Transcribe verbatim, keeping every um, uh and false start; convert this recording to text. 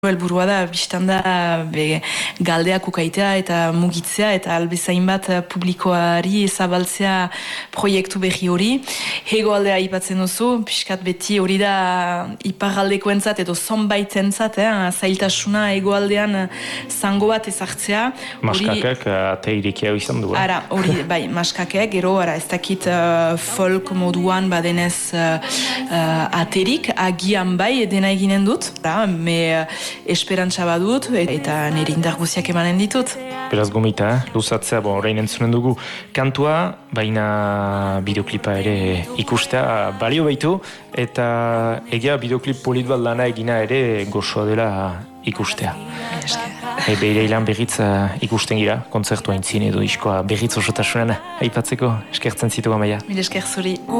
Helburua da, biztan da, be, galdeak ukaitea eta mugitzea eta albezain bat publikoari zabaltzea proiektu berri hori. Hegoaldea aipatzen duzu, pixkat beti hori da iparraldekoentzat edo zonbaitentzat, eh, zailtasuna hegoaldean zango bat ezartzea. Maskakek ate irikia izan du. Ara, hori, bai, maskakek, gero, ara, ez dakit uh, folk moduan badenez uh, uh, aterik, agian bai, dena eginen dut, ara, me esperantza badut eta nire indar guziak emanen ditut. Beraz gomita, eh? Luzatzea, bon, orain entzunen dugu kantua, baina bideoklipa ere ikustea balio baitu, eta egia bideoklip polit bat lana egina ere gozoa dela ikustea. E, Beire ilan berriz uh, ikusten gira, kontzertua intzien edo iskoa berriz osotasunan aipatzeko eskertzen zitu Amaia. Mil esker zuri.